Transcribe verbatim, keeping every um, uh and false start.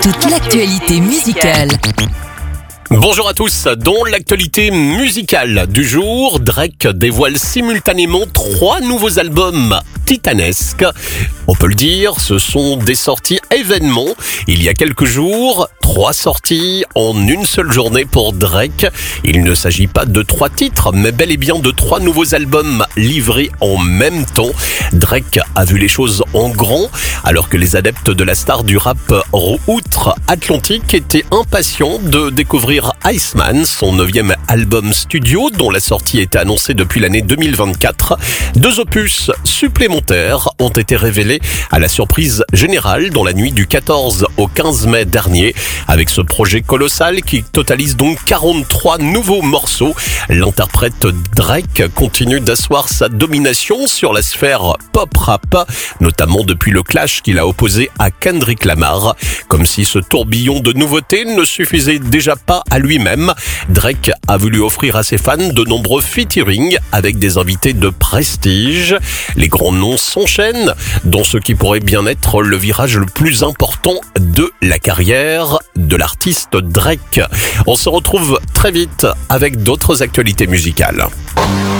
toute l'actualité musicale. Bonjour à tous, dans l'actualité musicale du jour, Drake dévoile simultanément trois nouveaux albums titanesques. On peut le dire, ce sont des sorties événements. Il y a quelques jours, trois sorties en une seule journée pour Drake. Il ne s'agit pas de trois titres, mais bel et bien de trois nouveaux albums livrés en même temps. Drake a vu les choses en grand, alors que les adeptes de la star du rap outre-Atlantique étaient impatients de découvrir Iceman, son neuvième album studio, dont la sortie était annoncée depuis l'année deux mille vingt-quatre. Deux opus supplémentaires ont été révélés à la surprise générale dans la nuit du quatorze au quinze mai dernier. Avec ce projet colossal qui totalise donc quarante-trois nouveaux morceaux, l'interprète Drake continue d'asseoir sa domination sur la sphère pop-rap, notamment depuis le clash qu'il a opposé à Kendrick Lamar. Comme si ce tourbillon de nouveautés ne suffisait déjà pas à lui-même, Drake a voulu offrir à ses fans de nombreux featuring avec des invités de prestige. Les grands noms s'enchaînent dans ce qui pourrait bien être le virage le plus important de la carrière de l'artiste Drake. On se retrouve très vite avec d'autres actualités musicales.